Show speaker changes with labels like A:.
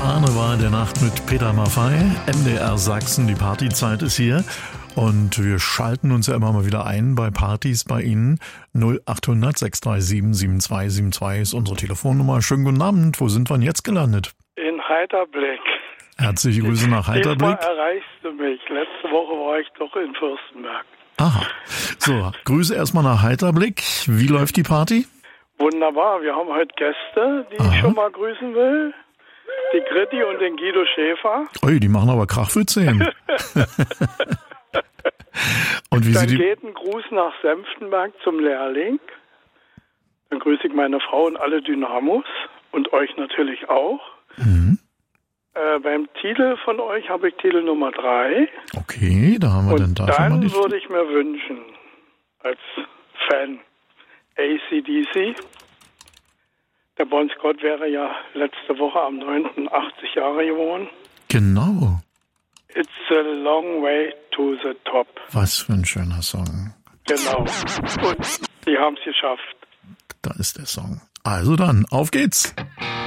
A: Ahne war in der Nacht mit Peter Maffay. MDR Sachsen, die Partyzeit ist hier. Und wir schalten uns ja immer mal wieder ein bei Partys bei Ihnen. 0800 637 7272 ist unsere Telefonnummer. Schönen guten Abend. Wo sind wir denn jetzt gelandet?
B: In Heiterblick.
A: Herzliche Grüße nach Heiterblick.
B: Diesmal erreichst du mich. Letzte Woche war ich doch in Fürstenberg.
A: Aha. So, Grüße erstmal nach Heiterblick. Wie läuft die Party?
B: Wunderbar. Wir haben heute Gäste, die ich schon mal grüßen will. Die Gritti und den Guido Schäfer.
A: Ui, die machen aber Krach für 10. Und wie
B: Dann geht ein Gruß nach Senftenberg zum Lehrling. Dann grüße ich meine Frau und alle Dynamos und euch natürlich auch.
A: Mhm.
B: Beim Titel von euch habe ich Titel Nummer 3.
A: Okay, da haben wir dann
B: Und dann würde ich mir wünschen, als Fan, AC/DC. Der Bon Scott wäre ja letzte Woche am 9. 80 Jahre geworden.
A: Genau.
B: It's a long way to the top.
A: Was für ein schöner Song.
B: Genau. Und die haben es geschafft.
A: Da ist der Song. Also dann, auf geht's.